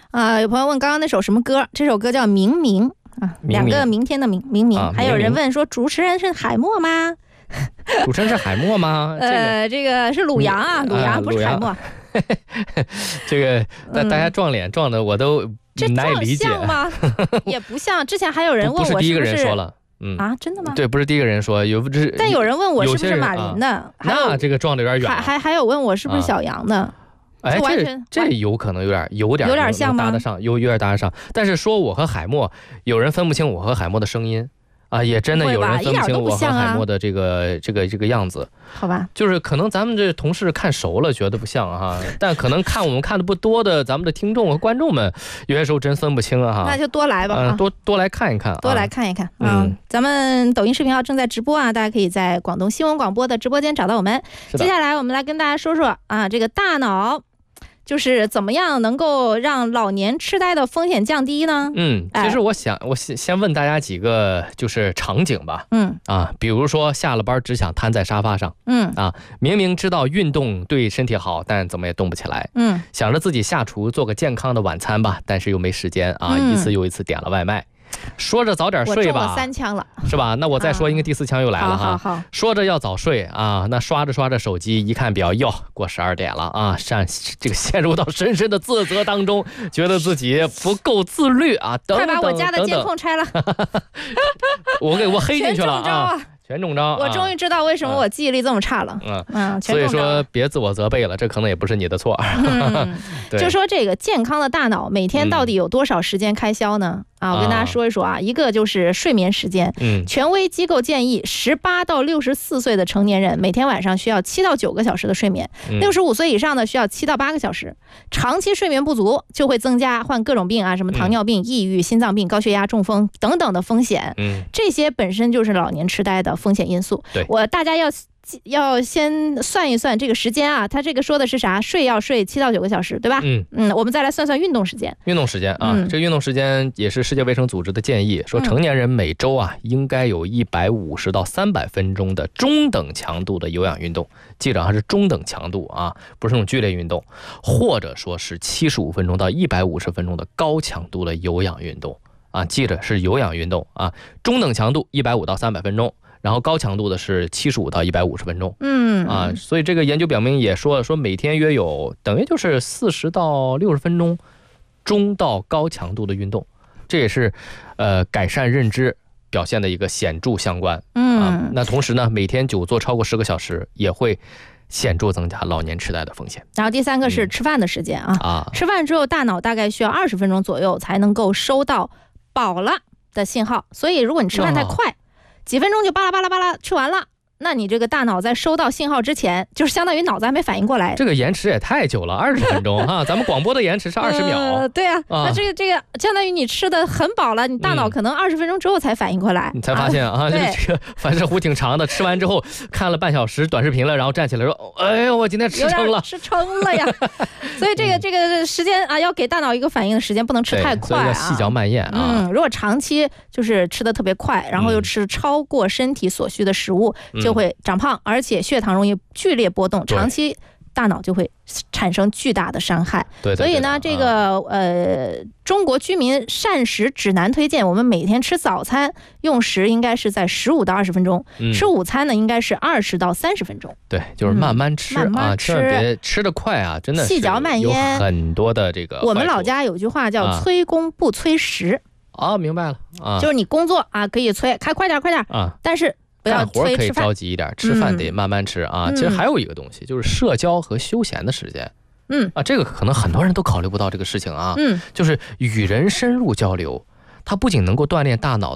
有朋友问刚刚那首什么歌？这首歌叫《明明》啊，两个明天的明明。还有人问说主持人是海默吗？ 主持人是海默吗？ 这个是鲁阳啊，鲁阳不是海默。 这个大家撞脸撞的我都难以理解。 这像吗？也不像。之前还有人问我是不是第一个人说了。 真的吗？ 对，不是第一个人说， 但有人问我是不是马林的， 那这个撞的有点远。 还有问我是不是小杨的。 这有可能有点像吗？搭得上，有点搭得上。但是说我和海默，有人分不清我和海默的声音啊，也真的有人分不清我和海默的这个样子。 好吧， 就是可能咱们这同事看熟了觉得不像哈，但可能我们看的不多的咱们的听众和观众们，有些时候真分不清啊哈。 那就多来吧， 多来看一看， 多来看一看。咱们抖音视频号正在直播啊，大家可以在广东新闻广播的直播间找到我们。接下来我们来跟大家说说啊，这个大脑。就是怎么样能够让老年痴呆的风险降低呢？ 其实我先问大家几个就是场景吧。比如说下了班只想瘫在沙发上。明明知道运动对身体好，但怎么也动不起来。想着自己下厨做个健康的晚餐吧，但是又没时间啊，一次又一次点了外卖。说着早点睡吧， 我中了3枪了， 是吧？那我再说一个第4枪又来了哈。 好， 说着要早睡啊，那刷着手机，一看表，哟，过12点了啊，这个陷入到深深的自责当中，觉得自己不够自律啊，等等， 快把我家的监控拆了， 我黑进去了啊。全中招， 我终于知道为什么我记忆力这么差了。 所以说别自我责备了，这可能也不是你的错。 就说这个健康的大脑每天到底有多少时间开销呢？我跟大家说一说啊，一个就是睡眠时间。权威机构建议18到64岁的成年人每天晚上需要7到9个小时的睡眠，65岁以上的需要7到8个小时。长期睡眠不足就会增加患各种病啊，什么糖尿病、抑郁、心脏病、高血压、中风等等的风险。这些本身就是老年痴呆的风险因素。大家要先算一算这个时间啊，他这个说的是啥？要睡7到9个小时，对吧？我们再来算算运动时间。 运动时间啊，这运动时间也是世界卫生组织的建议，说成年人每周啊应该有150到300分钟的中等强度的有氧运动，记着还是中等强度啊，不是那种剧烈运动，或者说是75分钟到150分钟的高强度的有氧运动啊，记着是有氧运动啊，中等强度150到300分钟。然后高强度的是75到150分钟，所以这个研究表明也说每天约有等于就是40到60分钟中到高强度的运动，这也是改善认知表现的一个显著相关。那同时呢，每天久坐超过10个小时也会显著增加老年痴呆的风险。 然后第3个是吃饭的时间吃饭之后大脑大概需要20分钟左右才能够收到饱了的信号，所以如果你吃饭太快，几分钟就巴拉巴拉巴拉吃完了，那你这个大脑在收到信号之前，就是相当于脑子还没反应过来。 这个延迟也太久了，20分钟哈，咱们广播的延迟是20秒。 对啊，那这个相当于你吃的很饱了，你大脑可能20分钟之后才反应过来， 你才发现这个反射弧挺长的。吃完之后看了半小时短视频了，然后站起来说：“哎呦，我今天吃撑了， 吃撑了呀！”所以这个时间啊，要给大脑一个反应的时间，不能吃太快要细嚼慢咽啊。 如果长期就是吃的特别快，然后又吃超过身体所需的食物，就会长胖，而且血糖容易剧烈波动，长期大脑就会产生巨大的伤害。所以呢，这个中国居民膳食指南推荐，我们每天吃早餐用时应该是在15到20分钟，吃午餐呢应该是20到30分钟。 对，就是慢慢吃啊，千万别吃得快啊，真的细嚼慢咽， 有很多的这个。 我们老家有句话叫催功不催时。 明白了就是你工作啊可以催，快点啊，但是不要催吃饭。 干活可以着急一点，吃饭得慢慢吃啊。其实还有一个东西，就是社交和休闲的时间。这个可能很多人都考虑不到这个事情啊。就是与人深入交流，它不仅能够锻炼大脑